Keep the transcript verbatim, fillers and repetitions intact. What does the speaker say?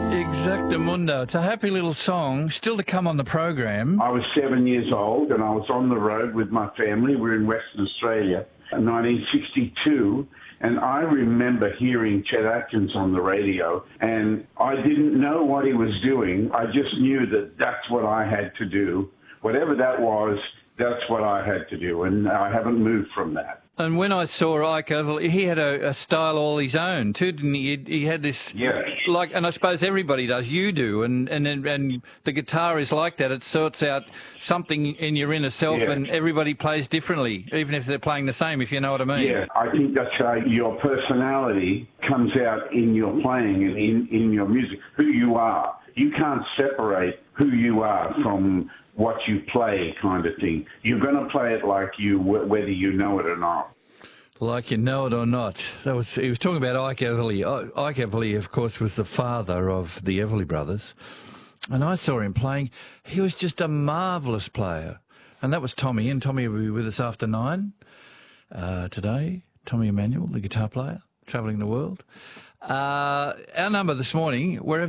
Exactamundo. It's a happy little song, still to come on the program. I was seven years old and I was on the road with my family. We were in Western Australia in nineteen sixty-two, and I remember hearing Chet Atkins on the radio, and I didn't know what he was doing. I just knew that that's what I had to do. Whatever that was, that's what I had to do, and I haven't moved from that. And when I saw Ike Everly, he had a, a style all his own too, didn't he? He, he had this, yeah. like, and I suppose everybody does. You do, and and and the guitar is like that. It sorts out something in your inner self, yeah. and everybody plays differently, even if they're playing the same. If you know what I mean? Yeah, I think that's how your personality comes out in your playing and in in your music. Who you are, you can't separate who you are from what you play, kind of thing. You're going to play it like you, whether you know it or not. Like you know it or not. That was he was talking about Ike Everly. Ike Everly, of course, was the father of the Everly brothers, and I saw him playing. He was just a marvellous player, and that was Tommy. And Tommy will be with us after nine uh, today. Tommy Emmanuel, the guitar player, travelling the world. Uh, our number this morning, wherever.